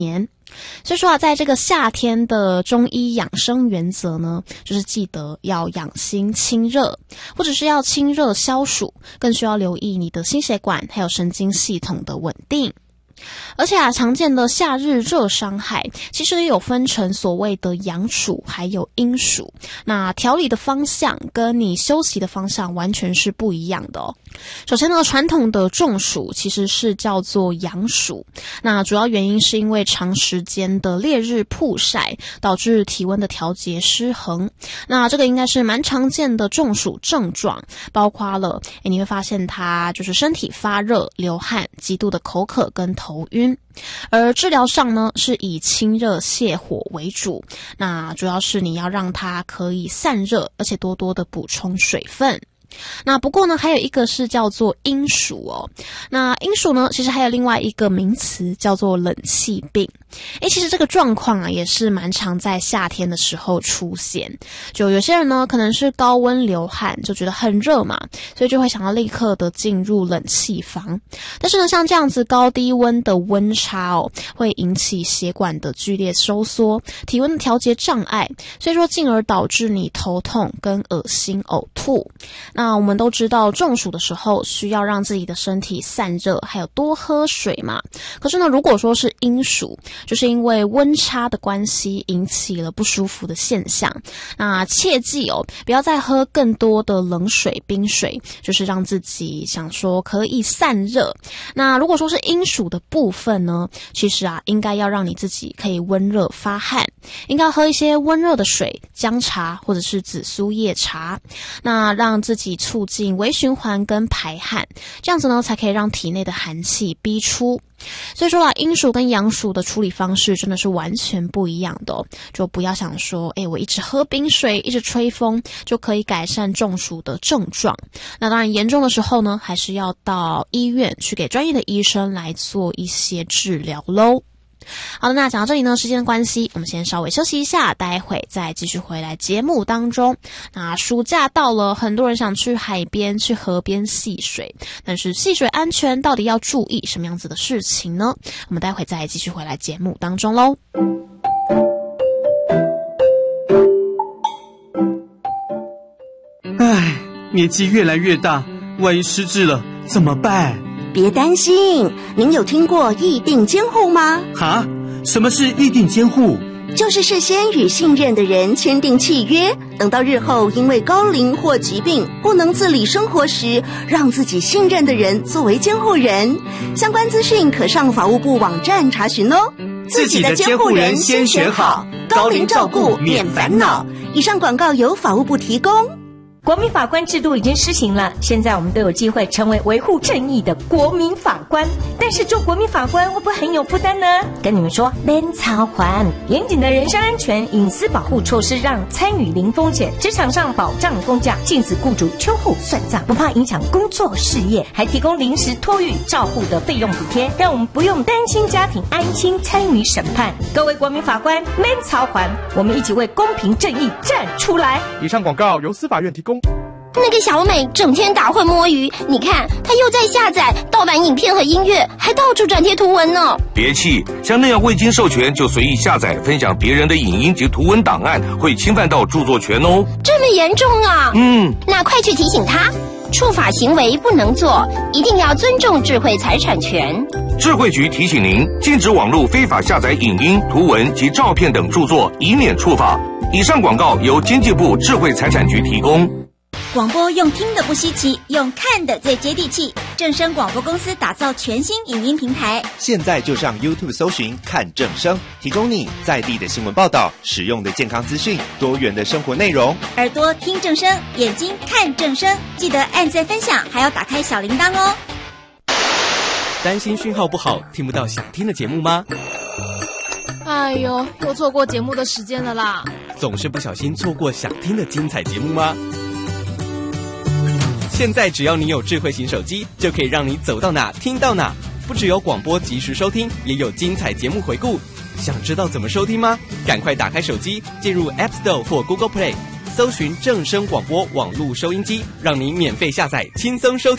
年。所以说在这个夏天的中医养生原则呢，就是记得要养心清热，或者是要清热消暑，更需要留意你的心血管还有神经系统的稳定。而且常见的夏日热伤害其实也有分成所谓的阳暑还有阴暑，那调理的方向跟你休息的方向完全是不一样的哦。首先呢，传统的中暑其实是叫做阳暑，那主要原因是因为长时间的烈日曝晒导致体温的调节失衡，那这个应该是蛮常见的中暑症状，包括了你会发现它就是身体发热、流汗、极度的口渴跟头晕。而治疗上呢，是以清热泻火为主，那主要是你要让它可以散热，而且多多的补充水分。那不过呢，还有一个是叫做阴暑哦。那阴暑呢，其实还有另外一个名词叫做冷气病。其实这个状况啊，也是蛮常在夏天的时候出现。就有些人呢，可能是高温流汗，就觉得很热嘛，所以就会想要立刻的进入冷气房。但是呢，像这样子高低温的温差哦，会引起血管的剧烈收缩，体温的调节障碍，所以说进而导致你头痛跟恶心呕吐。那我们都知道中暑的时候需要让自己的身体散热，还有多喝水嘛。可是呢，如果说是阴暑，就是因为温差的关系引起了不舒服的现象，那切记哦，不要再喝更多的冷水、冰水，就是让自己想说可以散热。那如果说是阴暑的部分呢，其实应该要让你自己可以温热发汗，应该要喝一些温热的水、姜茶或者是紫苏叶茶，那让自己促进微循环跟排汗，这样子呢才可以让体内的寒气逼出。所以说啦，阴暑跟阳暑的处理方式真的是完全不一样的哦。就不要想说我一直喝冰水，一直吹风就可以改善中暑的症状。那当然严重的时候呢，还是要到医院去给专业的医生来做一些治疗咯。好的，那讲到这里呢，时间的关系，我们先稍微休息一下，待会再继续回来节目当中。那暑假到了，很多人想去海边、去河边戏水，但是戏水安全到底要注意什么样子的事情呢？我们待会再继续回来节目当中咯。 唉，年纪越来越大，万一失智了怎么办？ 别担心，您有听过议定监护吗？ 哈？什么是议定监护？ 就是事先与信任的人签订契约，等到日后因为高龄或疾病不能自理生活时，让自己信任的人作为监护人。相关资讯可上法务部网站查询哦。 自己的监护人先选好，高龄照顾免烦恼。 以上广告由法务部提供。 国民法官制度已经施行了，现在我们都有机会成为维护正义的国民法官。但是做国民法官会不会很有负担呢？跟你们说，免操烦，严谨的人身安全、隐私保护措施让参与零风险，职场上保障公假，禁止雇主秋后算账，不怕影响工作事业，还提供临时托育照护的费用补贴，让我们不用担心家庭，安心参与审判。各位国民法官，免操烦，我们一起为公平正义站出来。 以上广告由司法院提供。 那个小美整天打混摸鱼，你看她又在下载盗版影片和音乐，还到处转贴图文呢。 别气，像那样未经授权就随意下载分享别人的影音及图文档案，会侵犯到著作权哦。 这么严重啊？那快去提醒她，触法行为不能做，一定要尊重智慧财产权。 智慧局提醒您，禁止网络非法下载影音、图文及照片等著作，以免触法。以上广告由经济部智慧财产局提供。 广播用听的不稀奇，用看的最接地气。正声广播公司打造全新影音平台， 现在就上 YouTube 搜寻看正声，提供你在地的新闻报道、实用的健康资讯、多元的生活内容。 耳朵听正声，眼睛看正声，记得按赞分享，还要打开小铃铛哦。 担心讯号不好，听不到想听的节目吗？ 哎呦，又错过节目的时间了啦！ 总是不小心错过想听的精彩节目吗？现在只要你有智慧型手机，就可以让你走到哪听到哪。不只有广播及时收听，也有精彩节目回顾。想知道怎么收听吗？赶快打开手机，进入 App Store 或 Google Play， 搜寻正声广播网络收音机，让你免费下载，轻松收听。